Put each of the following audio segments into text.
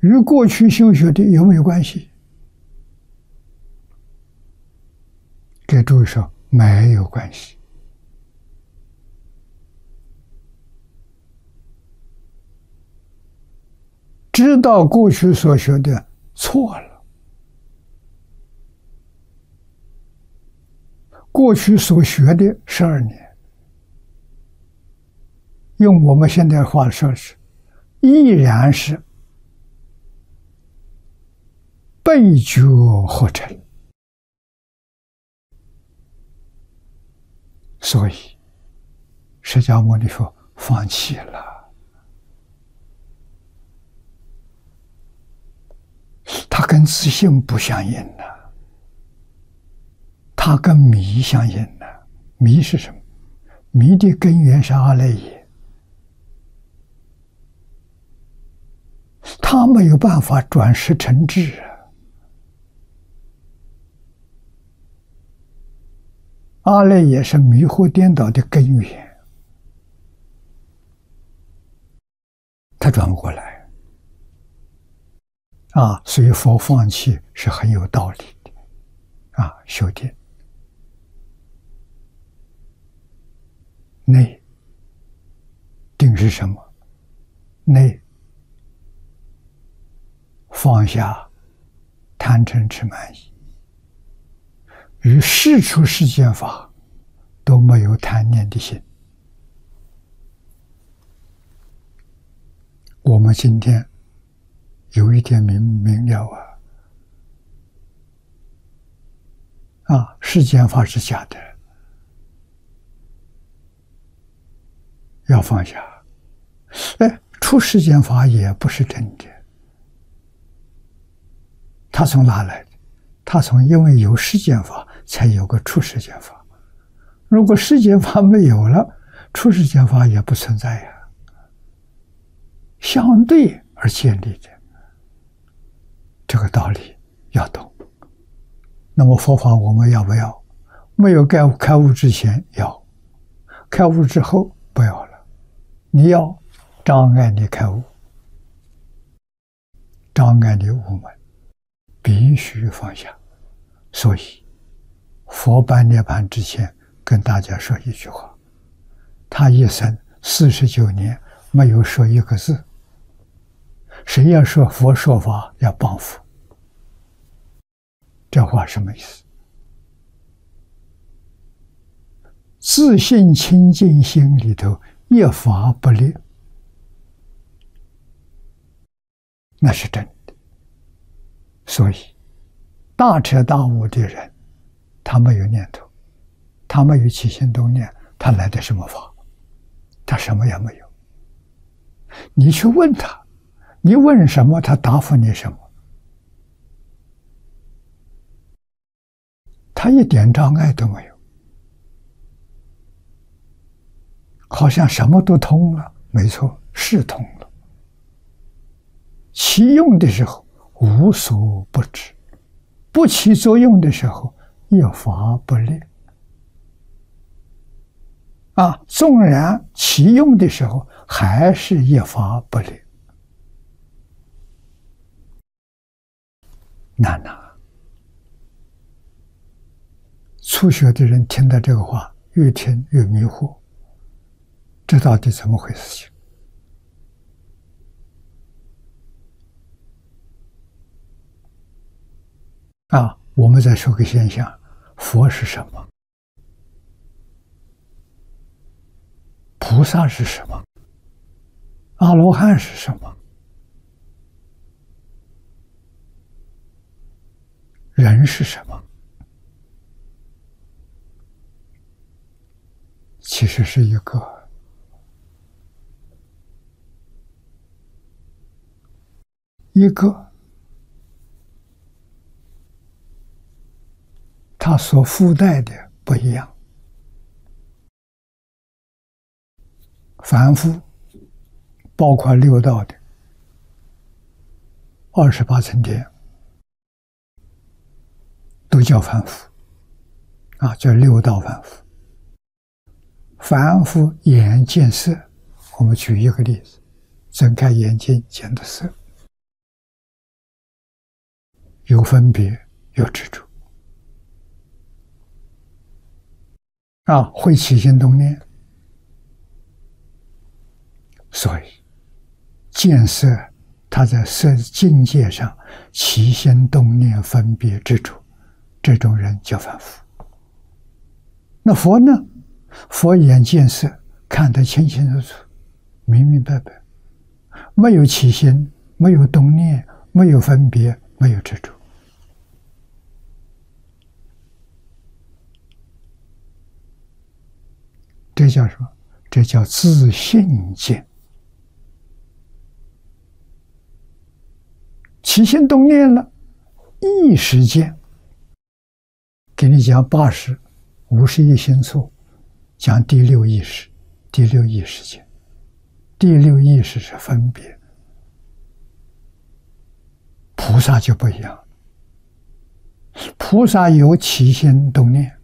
与过去修学的有没有关系？给诸位说没有关系。知道过去所学的错了，过去所学的12年，用我们现在话说是，依然是被觉合成。所以，释迦牟尼佛放弃了。它跟自性不相应了，它跟迷相应了。迷是什么？迷的根源是阿赖耶，它没有办法转识成智啊。阿赖耶是迷惑颠倒的根源，它转不过来。所以佛放弃是很有道理的。修定内定是什么？内放下贪嗔痴慢疑，与世出世间法都没有贪念的心。我们今天有一点明了世间法是假的，要放下。出世间法也不是真的，它从哪来的？它从因为有世间法才有个出世间法。如果世间法没有了，出世间法也不存在呀。相对而建立的，这个道理要懂。那么佛法我们要不要？没有开悟之前要，开悟之后不要了。你要障碍你开悟，障碍你悟门，必须放下。所以佛办涅槃之前跟大家说一句话，他一生49年没有说一个字。谁要说佛说法要帮佛，这话什么意思？自信清净心里头一法不立，那是真的。所以大彻大悟的人，他没有念头，他没有起心动念，他来的什么法？他什么也没有。你去问他，你问什么，他答复你什么。他一点障碍都没有，好像什么都通了。没错，是通了。起用的时候无所不知，不起作用的时候一法不立。纵然起用的时候还是一法不立。难呐！初学的人听到这个话，越听越迷惑，这到底怎么回事情？我们再说个现象，佛是什么？菩萨是什么？阿罗汉是什么？人是什么？其实是一个它所附带的不一样。凡夫包括六道的28层天，都叫凡夫，叫六道凡夫。凡夫眼见色，我们举一个例子，睁开眼睛见的色， 有分别，有执着。会起心动念，所以见色，他在色境界上起心动念、分别执着，这种人叫凡夫。那佛呢？佛眼见色，看得清清楚楚，明明白白，没有起心，没有动念，没有分别，没有执着。这叫什么？这叫自性见。起心动念了，意识见。给你讲80、51心错，讲第六意识，第六意识见。第六意识是分别，菩萨就不一样。菩萨有起心动念，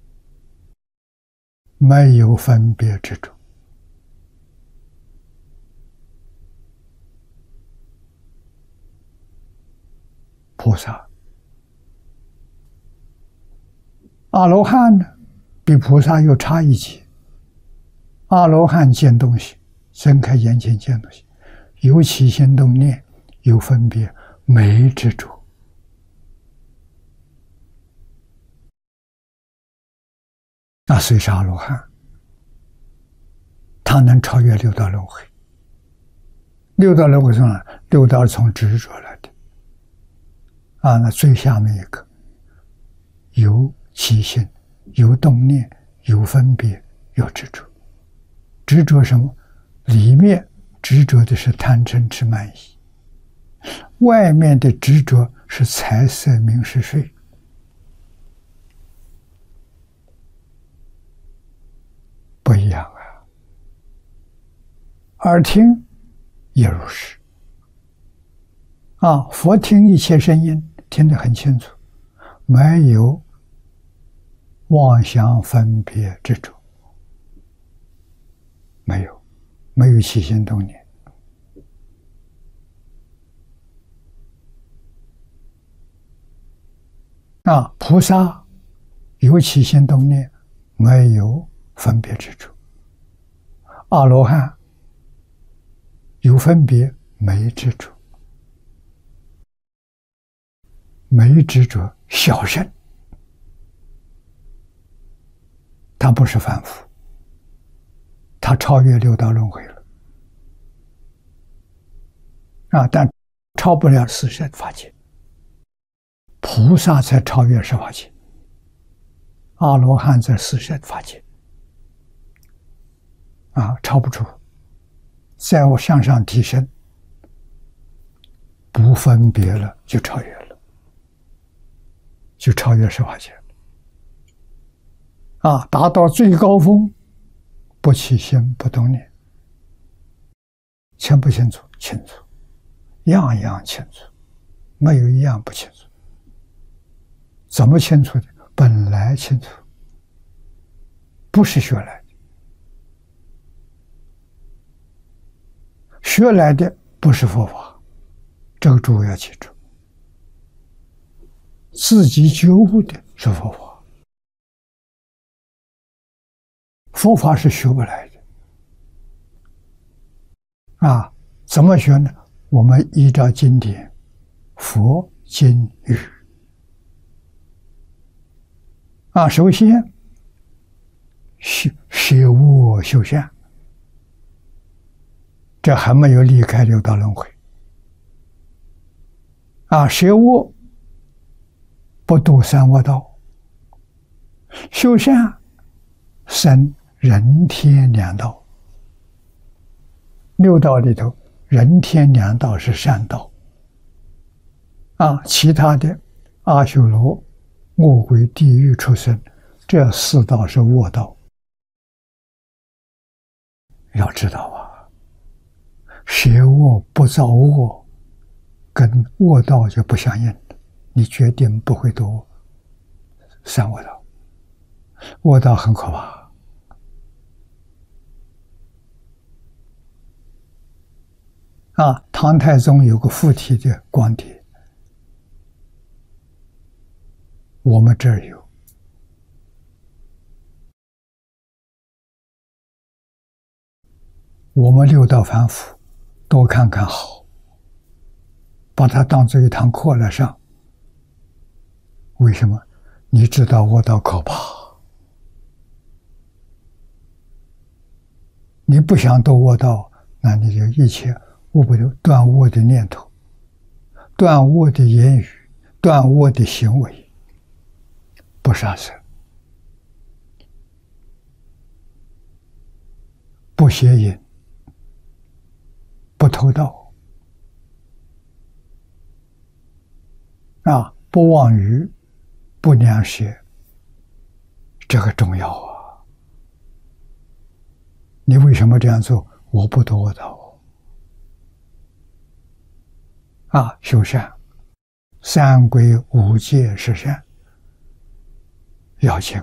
没有分别执着。菩萨，阿罗汉呢，比菩萨又差一级。阿罗汉见东西，睁开眼睛见东西，有起心动念，有分别，没执着。那虽是阿罗汉，他能超越六道轮回。六道轮回从哪？六道是从执着来的。那最下面一个，有起心，有动念，有分别，有执着。执着什么？里面执着的是贪嗔痴慢疑，外面的执着是财色名食睡。不一样啊！耳听也如是。佛听一切声音，听得很清楚，没有妄想分别执着，没有起心动念。菩萨有起心动念，没有分别执着。阿罗汉有分别，没执着。没执着，小圣，他不是凡夫，他超越六道轮回了。但超不了四圣法界。菩萨才超越十法界，阿罗汉在四圣法界。超不出，再我向上提升，不分别了，就超越了，就超越十法界了。达到最高峰，不起心不动念，清不清楚？清楚，样样清楚，没有一样不清楚。怎么清楚的？本来清楚，不是学来的。学来的不是佛法，这个诸位要记住。自己觉悟的是佛法，佛法是学不来的。怎么学呢？我们依照经典，佛经语。首先舍我修善，这还没有离开六道轮回。舍我不堕三恶道，修善生人天两道。六道里头，人天两道是善道。其他的阿修罗、恶鬼、地狱、畜生，这四道是恶道。要知道舍恶不造恶，跟恶道就不相应的，你决定不会堕三恶道。恶道很可怕。唐太宗有个附体的光碟， 我们这儿有，我们六道凡夫多看看好，把它当做一堂课来上。为什么？你知道恶道可怕，你不想堕恶道，那你就一切断恶的念头，断恶的言语，断恶的行为，不杀生，不邪淫，不偷盗，不妄语，不良舌，这个重要啊！你为什么这样做？我不堕恶道修善，三归五戒是善，要紧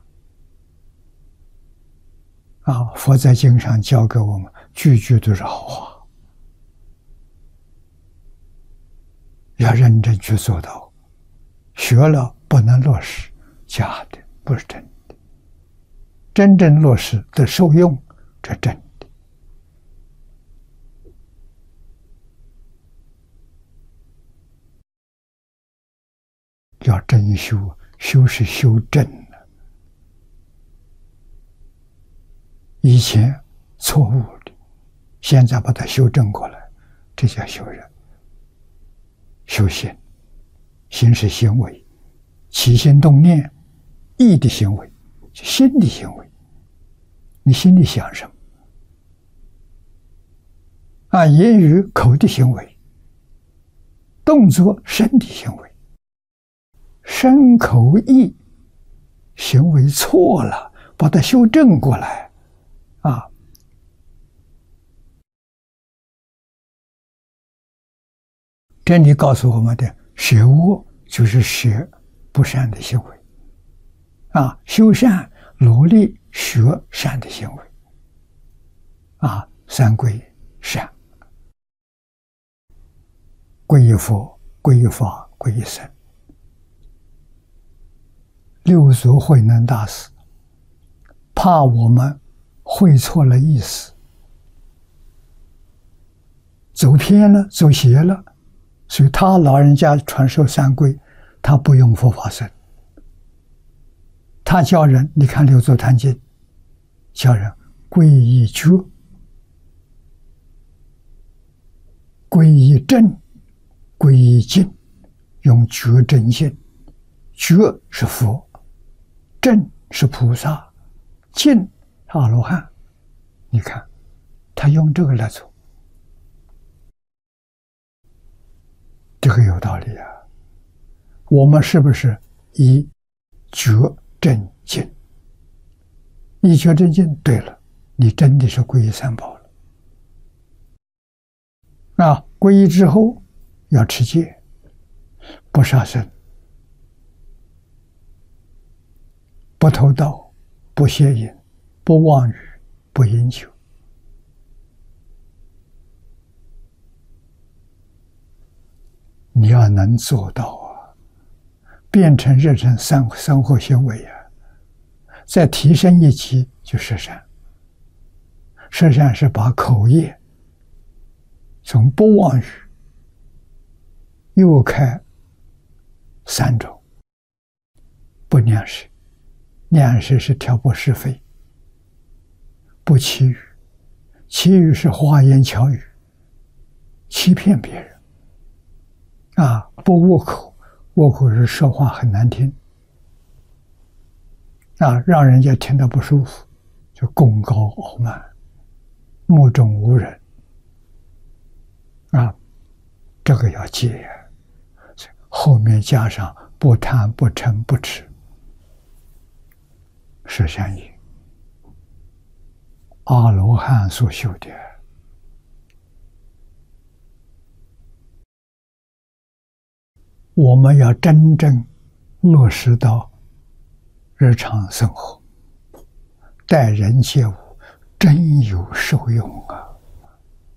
佛在经上教给我们，句句都是好话，要认真去做到。学了不能落实，假的，不是真的。真正落实的受用，这真的。要真修，修是修正的。以前错误的，现在把它修正过来，这叫修人。修心，心是行为，起心动念，意的行为，心的行为。你心里想什么？言语口的行为，动作身体行为，身口意行为错了，把它修正过来这里告诉我们的学恶就是学不善的行为修善努力学善的行为三归善，皈依佛，皈依法，皈依僧。六祖慧能大师怕我们会错了意思，走偏了，走邪了，所以他老人家传授三皈，他不用佛法僧，他教人，你看《六祖坛经》，教人皈依觉，皈依正，皈依净，用觉正性。觉是佛，正是菩萨，净是阿罗汉。你看，他用这个来做，这个有道理啊。我们是不是以觉正净？一觉正净，对了，你真的是皈依三宝了。皈依之后要持戒，不杀生，不偷盗，不邪淫，不妄语，不饮酒。你要能做到变成日常生活行为再提升一级就摄善。摄善是把口业从不妄语又开3种。不良舌，良舌是挑拨是非；不绮语，绮语是花言巧语，欺骗别人。不恶口，恶口是说话很难听，让人家听得不舒服，就功高傲慢，目中无人。这个要戒，后面加上不贪不嗔不痴，是善业，阿罗汉所修的。我们要真正落实到日常生活，待人接物，真有受用啊！